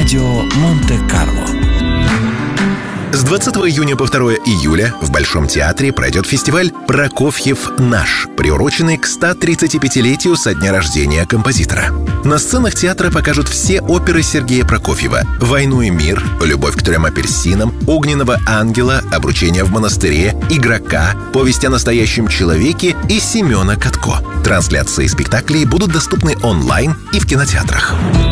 Радио Монте-Карло. С 20 июня по 2 июля в Большом театре пройдет фестиваль «Прокофьев наш», приуроченный к 135-летию со дня рождения композитора. На сценах театра покажут все оперы Сергея Прокофьева: «Войну и мир», «Любовь к 3 апельсинам», «Огненного ангела», «Обручение в монастыре», «Игрока», «Повесть о настоящем человеке» и «Семена Катко». Трансляции спектаклей будут доступны онлайн и в кинотеатрах.